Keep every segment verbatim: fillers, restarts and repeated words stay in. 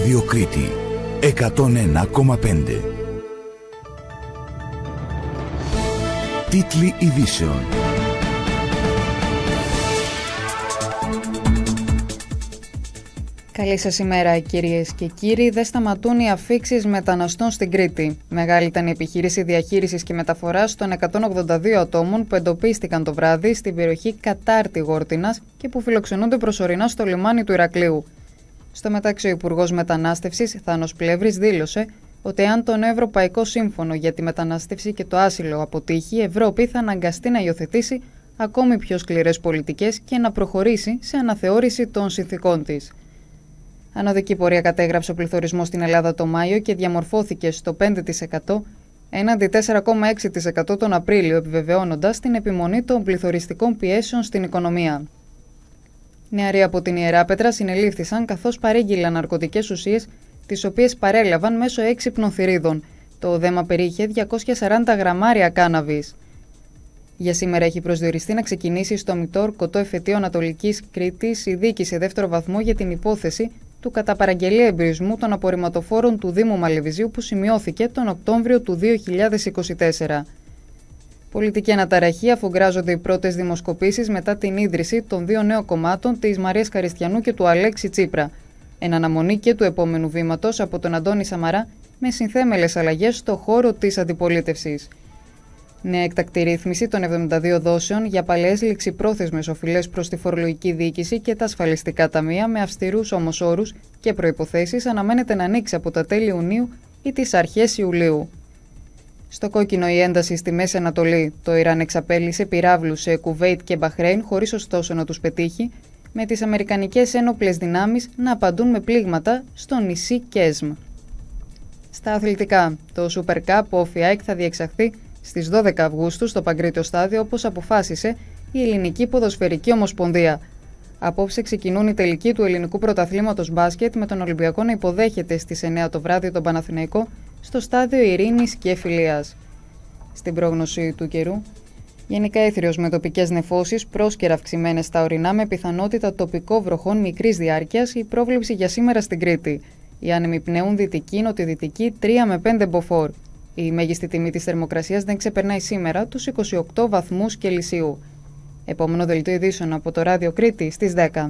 Ράδιο Κρήτη εκατόν ένα κόμμα πέντε. Τίτλοι ειδήσεων. Καλή σας ημέρα, κυρίες και κύριοι. Δεν σταματούν οι αφίξεις μεταναστών στην Κρήτη. Μεγάλη ήταν η επιχείρηση διαχείρισης και μεταφοράς των εκατόν ογδόντα δύο ατόμων που εντοπίστηκαν το βράδυ στην περιοχή Κατάρτη Γόρτινας και που φιλοξενούνται προσωρινά στο λιμάνι του Ηρακλείου. Στο μεταξύ, ο Υπουργός Μετανάστευσης Θάνος Πλεύρης δήλωσε ότι αν το νέο Ευρωπαϊκό Σύμφωνο για τη Μετανάστευση και το Άσυλο αποτύχει, η Ευρώπη θα αναγκαστεί να υιοθετήσει ακόμη πιο σκληρές πολιτικές και να προχωρήσει σε αναθεώρηση των συνθηκών της. Ανωδική πορεία κατέγραψε ο πληθωρισμός στην Ελλάδα το Μάιο και διαμορφώθηκε στο πέντε τοις εκατό έναντι τέσσερα κόμμα έξι τοις εκατό τον Απρίλιο, επιβεβαιώνοντας την επιμονή των πληθωριστικών πιέσεων στην οικονομία. Νεαροί από την Ιεράπετρα συνελήφθησαν καθώς παρήγγειλαν ναρκωτικές ουσίες, τις οποίες παρέλαβαν μέσω έξυπνων θηρίδων. Το δέμα περιείχε διακόσια σαράντα γραμμάρια κάναβης. Για σήμερα έχει προσδιοριστεί να ξεκινήσει στο Μητόρ Κωτό Εφετείο Ανατολικής Κρήτης η δίκη σε δεύτερο βαθμό για την υπόθεση του κατά παραγγελία εμπειρισμού των απορριμματοφόρων του Δήμου Μαλεβιζίου που σημειώθηκε τον Οκτώβριο του δύο χιλιάδες είκοσι τέσσερα. Πολιτική αναταραχή αφού γκράζονται οι πρώτες δημοσκοπήσεις μετά την ίδρυση των δύο νέων κομμάτων της Μαρίας Χαριστιανού και του Αλέξη Τσίπρα. Εν αναμονή και του επόμενου βήματος από τον Αντώνη Σαμαρά με συνθέμελες αλλαγές στο χώρο της αντιπολίτευσης. Νέα εκτακτή ρύθμιση των εβδομήντα δύο δόσεων για παλαιές ληξιπρόθεσμες οφειλές προς τη φορολογική διοίκηση και τα ασφαλιστικά ταμεία με αυστηρούς όμως όρους και προϋποθέσεις αναμένεται να ανοίξει από τα τέλη Ιουνίου ή τις αρχές Ιουλίου. Στο κόκκινο η ένταση στη Μέση Ανατολή. Το Ιράν εξαπέλυσε πυράβλους σε Κουβέιτ και Μπαχρέιν χωρίς ωστόσο να τους πετύχει, με τις αμερικανικές ένοπλες δυνάμεις να απαντούν με πλήγματα στο νησί Κέσμ. Στα αθλητικά, το Super Cup Όφι ΑΕΚ θα διεξαχθεί στις δώδεκα Αυγούστου στο Παγκρίτιο Στάδιο, όπως αποφάσισε η Ελληνική Ποδοσφαιρική Ομοσπονδία. Απόψε ξεκινούν οι τελικοί του ελληνικού πρωταθλήματος μπάσκετ με τον Ολυμπιακό να υποδέχεται στις εννιά το βράδυ τον Παναθηναϊκό στο Στάδιο Ειρήνης και Φιλίας. Στην πρόγνωση του καιρού, γενικά έθριος με τοπικές νεφώσεις, πρόσκαιρα αυξημένες στα ορεινά με πιθανότητα τοπικό βροχών μικρής διάρκειας, η πρόβλεψη για σήμερα στην Κρήτη. Οι άνεμοι πνέουν δυτική, νοτιοδυτική τρία με πέντε μποφόρ. Η μέγιστη τιμή της θερμοκρασίας δεν ξεπερνάει σήμερα τους είκοσι οκτώ βαθμούς Κελσίου. Επόμενο δελτίο ειδήσεων από το Ράδιο Κρήτη στις δέκα.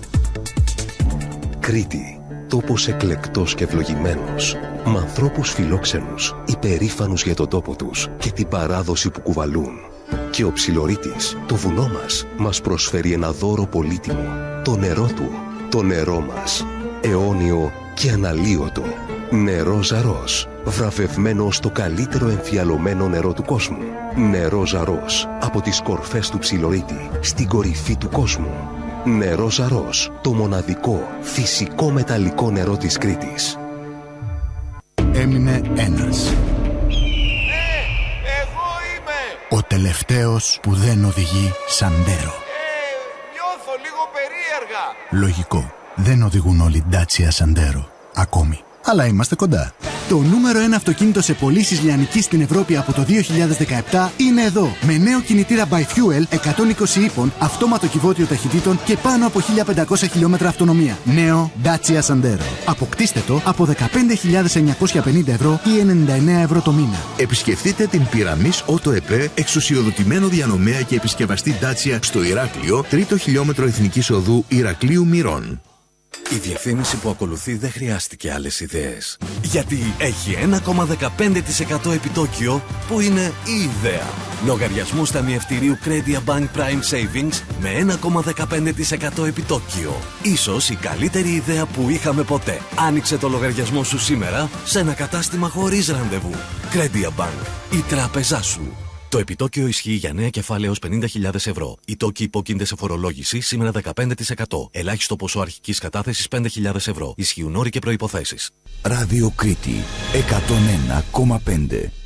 Κρήτη, τόπος εκλεκτός και ευλογημένος, με ανθρώπους φιλόξενους, υπερήφανους για τον τόπο τους και την παράδοση που κουβαλούν. Και ο Ψιλορίτης, το βουνό μας, μας προσφέρει ένα δώρο πολύτιμο, το νερό του, το νερό μας, αιώνιο και αναλύωτο. Νερό Ζαρός, βραβευμένο στο καλύτερο εμφιαλωμένο νερό του κόσμου. Νερό Ζαρός, από τις κορφές του Ψιλορίτη, στην κορυφή του κόσμου. Νερό Ζαρός, το μοναδικό, φυσικό μεταλλικό νερό της Κρήτης. Έμεινε ένας. Ναι, εγώ είμαι! Ο τελευταίος που δεν οδηγεί Σαντέρο. Ε, νιώθω λίγο περίεργα. Λογικό. Δεν οδηγούν όλοι Dacia Σαντέρο. Ακόμη. Αλλά είμαστε κοντά. Το νούμερο ένα αυτοκίνητο σε πωλήσεις λιανικής στην Ευρώπη από το δύο χιλιάδες δεκαεπτά είναι εδώ. Με νέο κινητήρα by fuel εκατόν είκοσι ύπων, αυτόματο κυβότιο ταχυτήτων και πάνω από χίλια πεντακόσια χιλιόμετρα αυτονομία. Νέο Dacia Sandero. Αποκτήστε το από δεκαπέντε χιλιάδες εννιακόσια πενήντα ευρώ ή ενενήντα εννέα ευρώ το μήνα. Επισκεφτείτε την Pyramis Auto ΕΠΕ, εξουσιοδοτημένο διανομέα και επισκευαστή Dacia στο Ηράκλειο, τρίτο χιλιόμετρο εθνικής οδού Ηρακλείου Μυρών. Η διευθύνηση που ακολουθεί δεν χρειάστηκε άλλες ιδέες. Γιατί έχει ένα κόμμα δεκαπέντε τοις εκατό επιτόκιο που είναι η ιδέα. Λογαριασμούς ταμιευτηρίου Credia Bank Prime Savings με ένα κόμμα δεκαπέντε τοις εκατό επιτόκιο. Ίσως η καλύτερη ιδέα που είχαμε ποτέ. Άνοιξε το λογαριασμό σου σήμερα σε ένα κατάστημα χωρίς ραντεβού. Credia Bank, η τράπεζά σου. Το επιτόκιο ισχύει για νέα κεφάλαια έως πενήντα χιλιάδες ευρώ. Οι τόκοι υπόκεινται σε φορολόγηση σήμερα δεκαπέντε τοις εκατό. Ελάχιστο ποσό αρχικής κατάθεσης πέντε χιλιάδες ευρώ. Ισχύουν όροι και προϋποθέσεις. Ράδιο Κρήτη εκατόν ένα κόμμα πέντε.